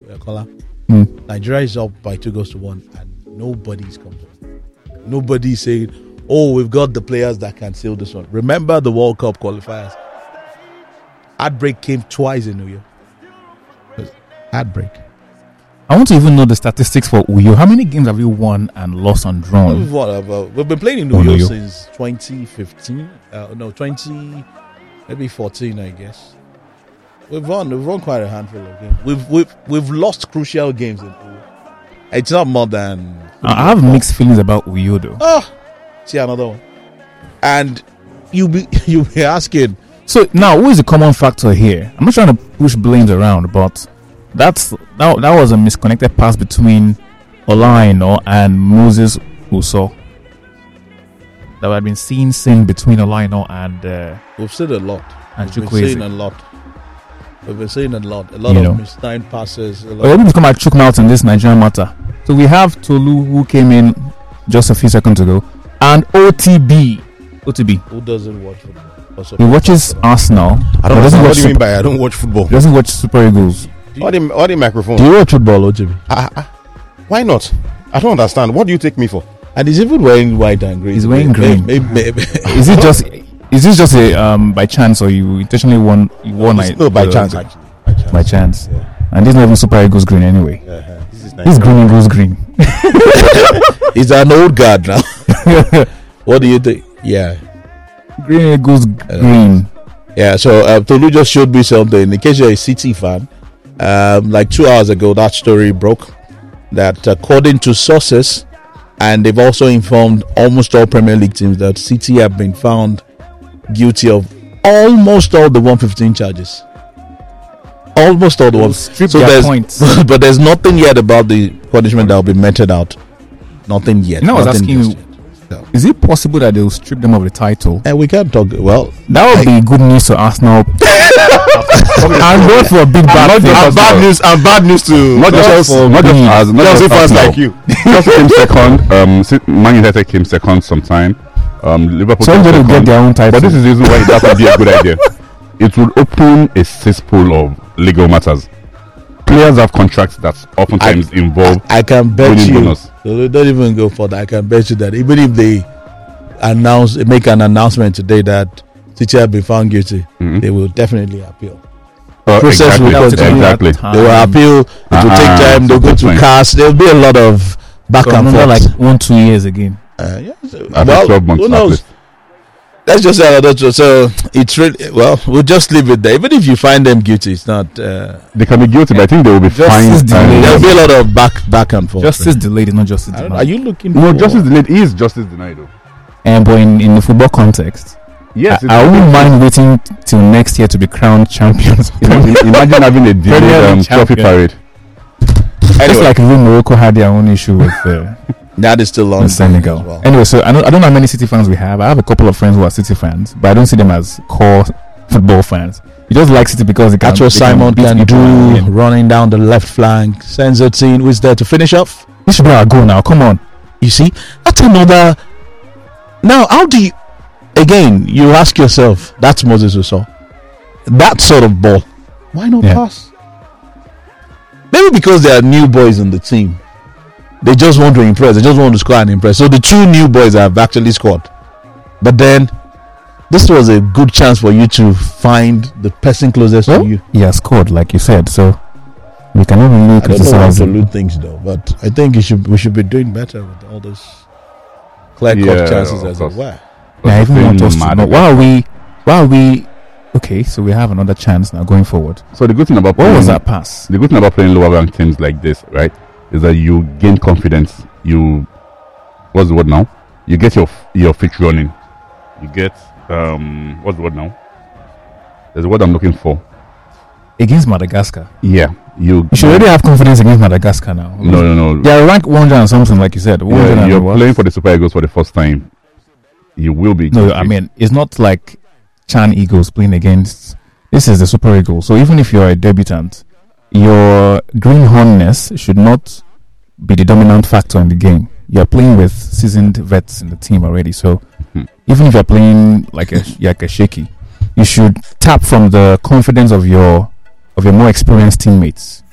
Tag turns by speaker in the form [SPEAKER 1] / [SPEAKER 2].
[SPEAKER 1] Kola. Nigeria is up by 2-1, and nobody's complaining. Nobody's saying, "Oh, we've got the players that can seal this one." Remember the World Cup qualifiers? Heartbreak came twice in New York. Heartbreak.
[SPEAKER 2] I want to even know the statistics for Uyo. How many games have you won and lost on drawn?
[SPEAKER 1] We've been playing in New York since 2015. 14, I guess. We've won quite a handful of games. We've lost crucial games in Uyo. It's not more than.
[SPEAKER 2] I have mixed feelings about Uyo though.
[SPEAKER 1] Oh, see another one, and you'll be asking.
[SPEAKER 2] So now, who is the common factor here? I'm not trying to push blames around, but that was a misconnected pass between Olaino and Moses Uso that I've been seeing between Olaino and
[SPEAKER 1] we've seen a lot.
[SPEAKER 2] And
[SPEAKER 1] We've been seeing a lot of mistimed passes.
[SPEAKER 2] Let me come at Chukwuma in this Nigerian matter. So we have Tolu, who came in just a few seconds ago, and OTB.
[SPEAKER 1] Who doesn't watch football?
[SPEAKER 2] He watches Arsenal.
[SPEAKER 3] I don't know what you mean by I don't watch football.
[SPEAKER 2] He doesn't watch Super Eagles.
[SPEAKER 3] All the microphones.
[SPEAKER 1] Do you watch football, OTB?
[SPEAKER 3] Why not? I don't understand. What do you take me for?
[SPEAKER 1] And he's even wearing white and green.
[SPEAKER 2] He's wearing green.
[SPEAKER 1] Maybe.
[SPEAKER 2] Is this just a by chance, or you intentionally won?
[SPEAKER 3] No, by chance. Actually.
[SPEAKER 2] By chance. Yeah. And this is not even Super Eagles green anyway. This green Eagles green.
[SPEAKER 1] He's an old guard now. What do you think? Yeah.
[SPEAKER 2] Green Eagles green.
[SPEAKER 1] Yeah, so Tolu just showed me something. In case you're a City fan, like 2 hours ago, that story broke that according to sources, and they've also informed almost all Premier League teams that City have been found guilty of almost all the 115 charges. Almost all the ones.
[SPEAKER 2] Strip their points.
[SPEAKER 1] But there's nothing yet about the punishment that will be meted out. Nothing yet.
[SPEAKER 2] I was asking you, is it possible that they'll strip them of the title?
[SPEAKER 1] And we can't talk. Well,
[SPEAKER 2] that would be good news to Arsenal. And not for a big bad thing.
[SPEAKER 3] And bad news to
[SPEAKER 4] not just fans like you. Chelsea came second. Man United came second sometime. Liverpool.
[SPEAKER 2] So they will get their own title.
[SPEAKER 4] But this is the reason why that would be a good idea. It will open a cesspool of legal matters. Players have contracts that oftentimes involve.
[SPEAKER 1] I can bet you.
[SPEAKER 4] Bonus.
[SPEAKER 1] So don't even go for that. I can bet you that even if they make an announcement today that City have been found guilty, they will definitely appeal. Process
[SPEAKER 4] exactly.
[SPEAKER 1] They will appeal. It will take time. They'll go to CAS. There will be a lot of back and forth.
[SPEAKER 2] Like 1-2 years again.
[SPEAKER 4] After 12 months.
[SPEAKER 1] Who knows? Let's just say another truth. So it's really we'll just leave it there. Even if you find them guilty, it's not.
[SPEAKER 4] They can be guilty, but I think they will be fined.
[SPEAKER 1] There'll be a lot of back and forth.
[SPEAKER 2] Justice delayed, not justice denied.
[SPEAKER 1] Are you looking?
[SPEAKER 4] No, justice delayed is justice denied, though.
[SPEAKER 2] But in the football context,
[SPEAKER 4] yes,
[SPEAKER 2] I wouldn't mind waiting till next year to be crowned champions.
[SPEAKER 4] Imagine having a delayed trophy parade.
[SPEAKER 2] Just like Morocco had their own issue with.
[SPEAKER 1] That is still on
[SPEAKER 2] Senegal.
[SPEAKER 1] Well.
[SPEAKER 2] Anyway, so I don't know how many City fans we have. I have a couple of friends who are City fans, but I don't see them as core football fans. You just like City because they
[SPEAKER 1] that's what Simon can do, running down the left flank. Senzo who's there to finish off.
[SPEAKER 2] This should be our goal now. Come on.
[SPEAKER 1] You see, that's another. Now, how do you? Again, you ask yourself. That's Moses Uso. That sort of ball. Why not pass? Maybe because there are new boys in the team. They just want to impress. They just want to score and impress. So the two new boys have actually scored. But then, this was a good chance for you to find the person closest to you.
[SPEAKER 2] He has scored, like you said. So we cannot really criticize him.
[SPEAKER 1] Absolute things, though. But I think we should be doing better with all those clear-cut chances as it were.
[SPEAKER 2] I even want us to know. Why are we? Okay, so we have another chance now going forward.
[SPEAKER 4] So the good thing about
[SPEAKER 2] what was that pass?
[SPEAKER 4] The good thing about playing lower ranked teams like this, right? Is that you gain confidence. What's the word now? You get your feet running. You get what's the word now? There's a word I'm looking for.
[SPEAKER 2] Against Madagascar.
[SPEAKER 4] Yeah, you
[SPEAKER 2] should already have confidence against Madagascar now.
[SPEAKER 4] No.
[SPEAKER 2] They are ranked 100 and something, like you said.
[SPEAKER 4] Yeah, you're playing for the Super Eagles for the first time. You will be.
[SPEAKER 2] No, I mean it's not like Chan Eagles playing against. This is the Super Eagles. So even if you're a debutant, your greenhornness should not be the dominant factor in the game. You're playing with seasoned vets in the team already. So even if you're playing like a shaky, you should tap from the confidence of your more experienced teammates.